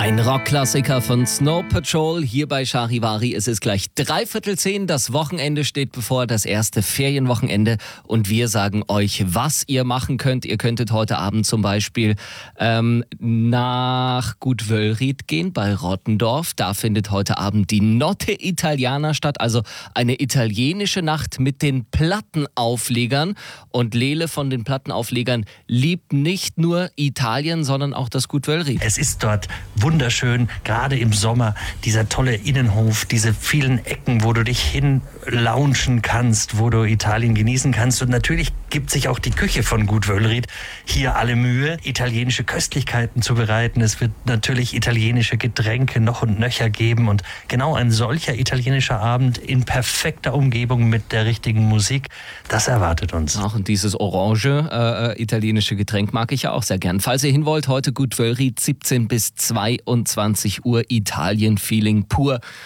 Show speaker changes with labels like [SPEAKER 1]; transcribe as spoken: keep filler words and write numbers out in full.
[SPEAKER 1] Ein Rockklassiker von Snow Patrol hier bei Charivari. Es ist gleich dreiviertel zehn, das Wochenende steht bevor, das erste Ferienwochenende. Und wir sagen euch, was ihr machen könnt. Ihr könntet heute Abend zum Beispiel ähm, nach Gut Wöllried gehen bei Rottendorf. Da findet heute Abend die Notte Italiana statt, also eine italienische Nacht mit den Plattenauflegern. Und Lele von den Plattenauflegern liebt nicht nur Italien, sondern auch das Gut Wöllried.
[SPEAKER 2] Es ist dort wunderschön, gerade im Sommer, dieser tolle Innenhof, diese vielen Ecken, wo du dich hin launchen kannst, wo du Italien genießen kannst. Und natürlich gibt sich auch die Küche von Gut Wöllried hier alle Mühe, italienische Köstlichkeiten zu bereiten. Es wird natürlich italienische Getränke noch und nöcher geben. Und genau ein solcher italienischer Abend in perfekter Umgebung mit der richtigen Musik, das erwartet uns.
[SPEAKER 1] Ach, und dieses orange äh, italienische Getränk mag ich ja auch sehr gern. Falls ihr hin wollt, heute Gut Wöllried, siebzehn bis zweiundzwanzig Uhr, Italien-Feeling pur.